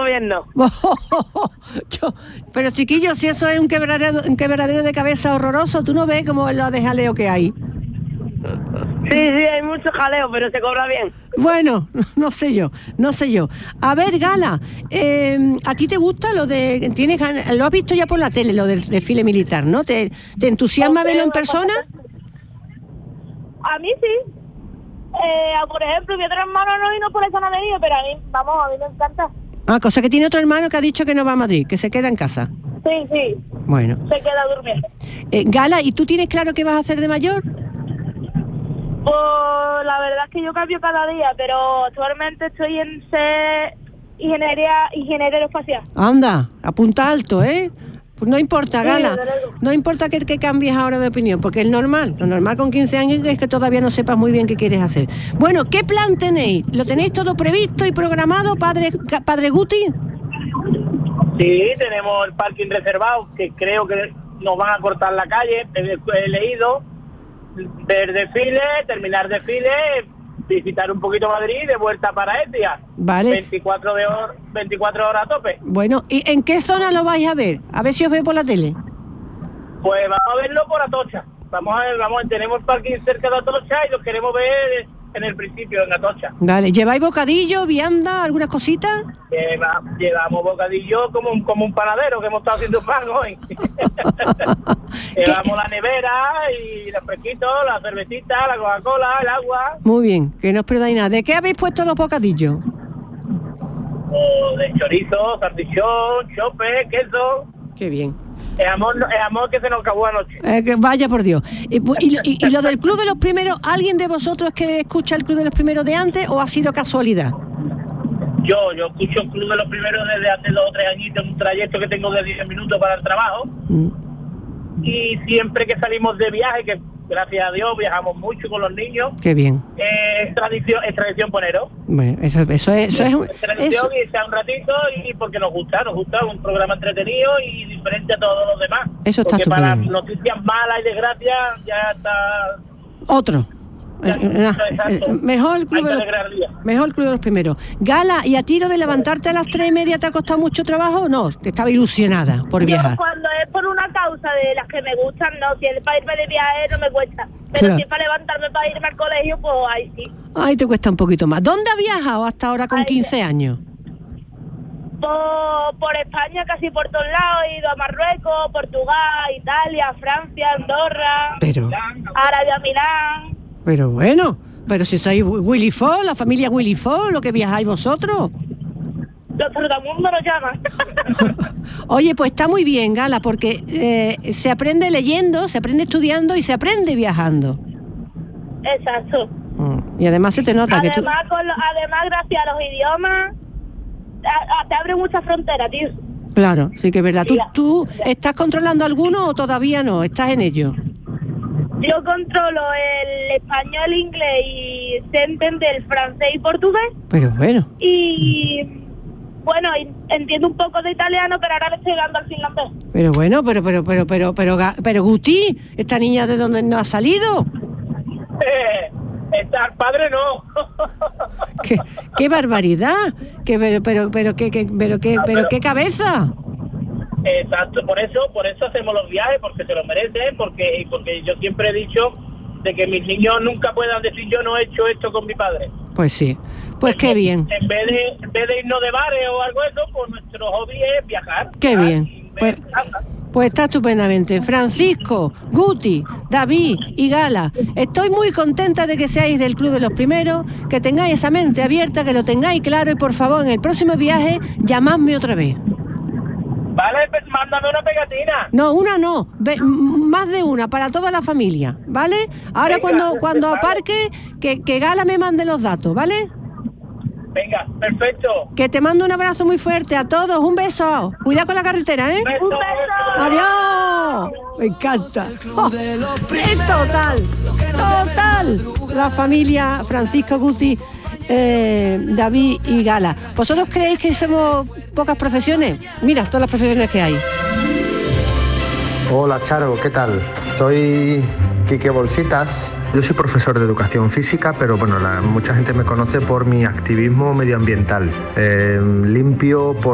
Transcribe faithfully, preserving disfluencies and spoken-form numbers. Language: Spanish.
bien no. Yo, pero chiquillo, si eso es un quebradero, un quebradero de cabeza horroroso, ¿tú no ves como lo de jaleo que hay? Sí, sí, hay mucho jaleo, pero se cobra bien. Bueno, no sé yo, no sé yo. A ver, Gala, eh, ¿a ti te gusta lo de... tienes ganas- lo has visto ya por la tele, lo del desfile militar, ¿no? ¿Te, te entusiasma verlo en persona? A mí sí. Eh, por ejemplo, mi otro hermano no vino, por eso no ha venido, pero a mí, vamos, a mí me encanta. Ah, cosa que tiene otro hermano que ha dicho que no va a Madrid, que se queda en casa. Sí, sí. Bueno. Se queda durmiendo. Eh, Gala, ¿y tú tienes claro qué vas a hacer de mayor? Pues la verdad es que yo cambio cada día, pero actualmente estoy en ser ingeniería, ingeniero espacial. Anda, apunta alto, ¿eh? Pues no importa, Sí, Gala, desde luego. no importa que, que cambies ahora de opinión, porque es normal, lo normal con quince años es que todavía no sepas muy bien qué quieres hacer. Bueno, ¿qué plan tenéis? ¿Lo tenéis todo previsto y programado, padre, padre Guti? Sí, tenemos el parking reservado, que creo que nos van a cortar la calle, he, he leído, ver desfile, terminar desfile, visitar un poquito Madrid y de vuelta para Etihad. Vale. veinticuatro, de hor- veinticuatro horas a tope. Bueno, ¿y en qué zona lo vais a ver? A ver si os veo por la tele. Pues vamos a verlo por Atocha. Vamos a ver, vamos, tenemos parking cerca de Atocha y lo queremos ver en el principio, en Atocha. Vale, ¿lleváis bocadillo, vianda, algunas cositas? Lleva, llevamos bocadillo como un, como un panadero que hemos estado haciendo pan hoy. Llevamos la nevera y los fresquitos, la cervecita, la Coca-Cola, el agua. Muy bien, que no os perdáis nada. ¿De qué habéis puesto los bocadillos? O de chorizo, salchichón, chope, queso. Qué bien. El amor, el amor que se nos acabó anoche. Eh, que vaya por Dios. Y, pu- y, y- y lo del Club de los Primeros, ¿alguien de vosotros que escucha el Club de los Primeros de antes o ha sido casualidad? Yo, yo escucho el Club de los Primeros desde hace dos o tres añitos, un trayecto que tengo de diez minutos para el trabajo. Mm. Y siempre que salimos de viaje, que gracias a Dios viajamos mucho con los niños, Qué bien. eh, es tradición, es tradición poneros. Bueno, eso, eso es... Eso es, un- Es tradición eso- y está un ratito y porque nos gusta, nos gusta un programa entretenido y diferente a todos los demás. Eso está porque para estupendo. noticias malas y desgracias ya está... Otro. Ya, Eh, eh, exacto. eh, mejor el Club Hay de que los, alegrar el día. mejor el Club de los Primeros. Gala, ¿y a ti lo de levantarte a las tres y media te ha costado mucho trabajo o no? Te estaba ilusionada por Yo viajar. cuando es por una causa de las que me gustan, no. Si es para irme de viaje no me cuesta. Pero Claro. si es para levantarme para irme al colegio, pues ahí sí. Ay, te cuesta un poquito más. ¿Dónde has viajado hasta ahora con Ay, quince años? Por, por España, casi por todos lados. He ido a Marruecos, Portugal, Italia, Francia, Andorra, Pero, Arabia, Milán. pero bueno, pero si sois Willy Fox, la familia Willy Fox, lo que viajáis vosotros. Los trotamundos nos llaman. Oye, pues está muy bien, Gala, porque eh, se aprende leyendo, se aprende estudiando y se aprende viajando. Exacto. Mm. Y además se te nota que tú... Además, con lo- además, gracias a los idiomas, a- a- te abre muchas fronteras, tío. Claro, sí que es verdad. ¿Tú, Mira, tú mira. estás controlando alguno o todavía no? ¿Estás en ello? Yo controlo el español, inglés y sé entender el francés y portugués. Pero bueno, Y bueno, y entiendo un poco de italiano, pero ahora le estoy dando al finlandés. pero bueno, pero, pero, pero, pero, pero, Ga- pero Guti, ¿esta niña de dónde no ha salido? Eh, estar padre no. ¡Qué, qué barbaridad! ¡Qué, pero, pero, pero, qué, qué, pero, qué, pero qué cabeza! Exacto, por eso, por eso hacemos los viajes, porque se lo merecen, porque, porque yo siempre he dicho de que mis niños nunca puedan decir yo no he hecho esto con mi padre. Pues sí, pues qué bien, En vez de, en vez de irnos de bares o algo de eso, pues nuestro hobby es viajar. qué viajar bien. y Pues, ver cosas. pues está estupendamente. Francisco, Guti, David y Gala, estoy muy contenta de que seáis del Club de los Primeros, que tengáis esa mente abierta, que lo tengáis claro y por favor en el próximo viaje llamadme otra vez. Vale, pues mándame una pegatina. No, una no, ve- m- más de una, para toda la familia, ¿vale? Ahora Venga, cuando cuando vale. aparque, que, que Gala me mande los datos, ¿vale? Venga, perfecto. Que te mando un abrazo muy fuerte a todos, un beso. Cuidado con la carretera, ¿eh? Beso. ¡Un beso! ¡Adiós! Me encanta. Oh, es total, total. La familia Francisco Guti, eh, David y Gala. ¿Vosotros creéis que somos pocas profesiones? Mira, todas las profesiones que hay. Hola Charo, ¿qué tal? Soy Quique Bolsitas. Yo soy profesor de educación física, pero bueno, la- mucha gente me conoce por mi activismo medioambiental. Eh, limpio por